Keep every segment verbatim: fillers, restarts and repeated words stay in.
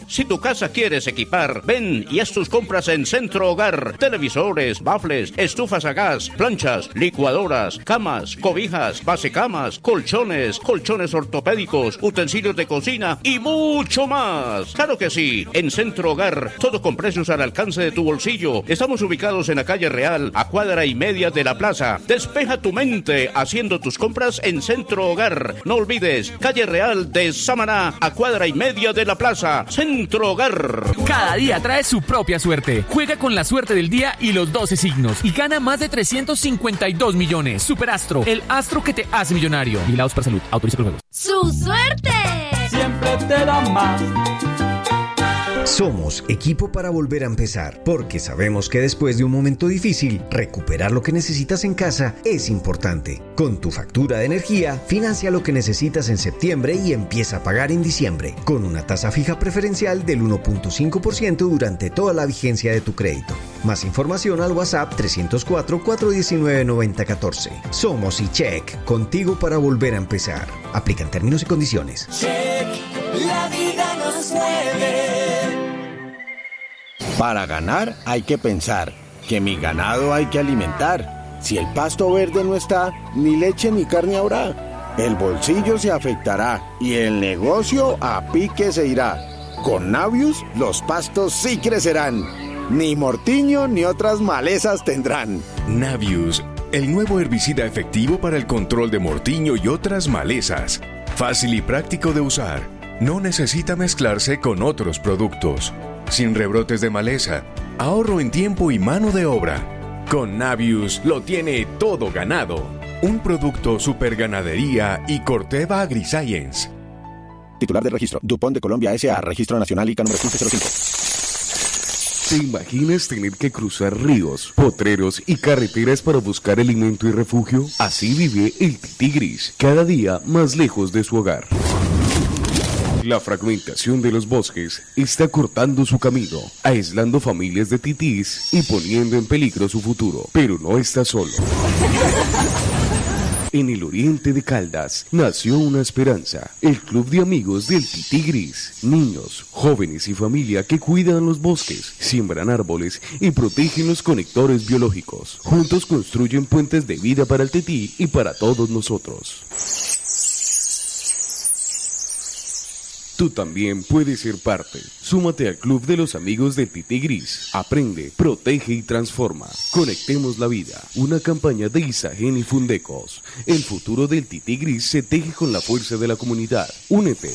Si tu casa quieres equipar, ven y haz tus compras en Centro Hogar. Televisores, baffles, estufas a gas, planchas, licuadoras, camas, cobijas, basecamas, colchones, colchones ortopédicos, utensilios de cocina y mucho más. Claro que sí, en Centro Hogar, todo con precios al alcance de tu bolsillo. Estamos ubicados en la calle Real, a cuadra y media de la plaza. Despeja tu mente haciendo tus compras en Centro Hogar. No olvides, calle Real de Samaná, a cuadra y media de la plaza. Centro Hogar. Cada día trae su propia suerte. Juega con la suerte del día y los doce signos y gana más de trescientos cincuenta y dos millones. Superastro, el astro que te hace millonario. Vigilados para salud. Autoriza con juegos. ¡Su suerte! Siempre te da más. Somos equipo para volver a empezar, porque sabemos que después de un momento difícil, recuperar lo que necesitas en casa es importante. Con tu factura de energía, financia lo que necesitas en septiembre y empieza a pagar en diciembre, con una tasa fija preferencial del uno punto cinco por ciento durante toda la vigencia de tu crédito. Más información al WhatsApp trescientos cuatro, cuatrocientos diecinueve, noventa catorce. Somos eCheck, contigo para volver a empezar. Aplican términos y condiciones. Check, la vida nos mueve. Para ganar hay que pensar, que mi ganado hay que alimentar. Si el pasto verde no está, ni leche ni carne habrá. El bolsillo se afectará y el negocio a pique se irá. Con Navius los pastos sí crecerán. Ni mortiño ni otras malezas tendrán. Navius, el nuevo herbicida efectivo para el control de mortiño y otras malezas. Fácil y práctico de usar. No necesita mezclarse con otros productos. Sin rebrotes de maleza, ahorro en tiempo y mano de obra. Con Navius lo tiene todo ganado. Un producto Superganadería y Corteva AgriScience. Titular del registro, DuPont de Colombia S A, Registro Nacional I C A número quince cero cinco. ¿Te imaginas tener que cruzar ríos, potreros y carreteras para buscar alimento y refugio? Así vive el tití gris, cada día más lejos de su hogar. La fragmentación de los bosques está cortando su camino, aislando familias de titís y poniendo en peligro su futuro. Pero no está solo. En el oriente de Caldas nació una esperanza, el club de amigos del tití gris. Niños, jóvenes y familia que cuidan los bosques, siembran árboles y protegen los conectores biológicos. Juntos construyen puentes de vida para el tití y para todos nosotros. Tú también puedes ser parte. Súmate al Club de los Amigos del Tití Gris. Aprende, protege y transforma. Conectemos la vida. Una campaña de Isagen y Fundecos. El futuro del Tití Gris se teje con la fuerza de la comunidad. Únete.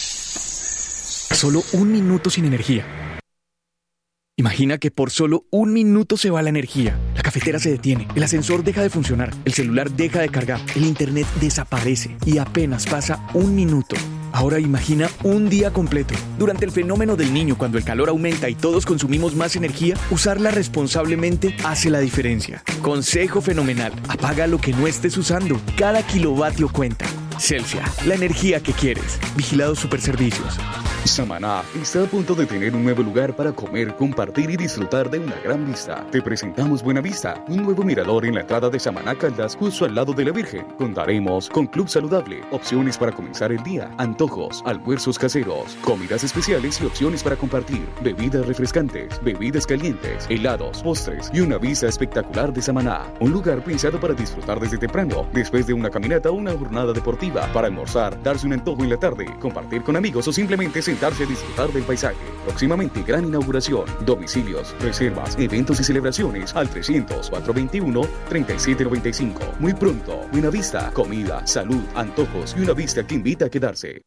Solo un minuto sin energía. Imagina que por solo un minuto se va la energía. La cafetera se detiene, el ascensor deja de funcionar, el celular deja de cargar, el internet desaparece y apenas pasa un minuto. Ahora imagina un día completo. Durante el fenómeno del Niño, cuando el calor aumenta y todos consumimos más energía, usarla responsablemente hace la diferencia. Consejo fenomenal: apaga lo que no estés usando. Cada kilovatio cuenta. Celsia, la energía que quieres. Vigilado Superservicios. Samaná está a punto de tener un nuevo lugar para comer, compartir y disfrutar de una gran vista. Te presentamos Buena Vista, un nuevo mirador en la entrada de Samaná Caldas, justo al lado de la Virgen. Contaremos con club saludable, opciones para comenzar el día, antojos, almuerzos caseros, comidas especiales y opciones para compartir, bebidas refrescantes, bebidas calientes, helados, postres y una vista espectacular de Samaná. Un lugar pensado para disfrutar desde temprano, después de una caminata o una jornada deportiva, para almorzar, darse un antojo en la tarde, compartir con amigos o simplemente sentarse a disfrutar del paisaje. Próximamente gran inauguración. Domicilios, reservas, eventos y celebraciones al trescientos, cuatrocientos veintiuno, treinta y siete noventa y cinco. Muy pronto, Buena Vista, comida, salud, antojos y una vista que invita a quedarse.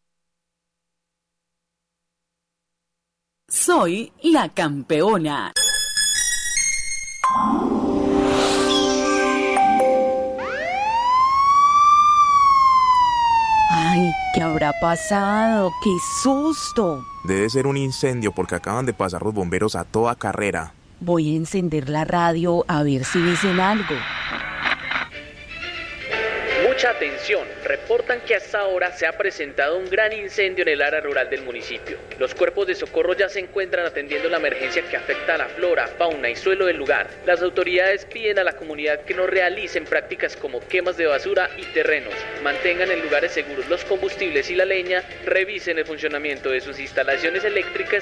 Soy la campeona. Ay, ¿qué habrá pasado? ¡Qué susto! Debe ser un incendio porque acaban de pasar los bomberos a toda carrera. Voy a encender la radio a ver si dicen algo. Mucha atención, reportan que hasta ahora se ha presentado un gran incendio en el área rural del municipio. Los cuerpos de socorro ya se encuentran atendiendo la emergencia que afecta a la flora, fauna y suelo del lugar. Las autoridades piden a la comunidad que no realicen prácticas como quemas de basura y terrenos, mantengan en lugares seguros los combustibles y la leña, revisen el funcionamiento de sus instalaciones eléctricas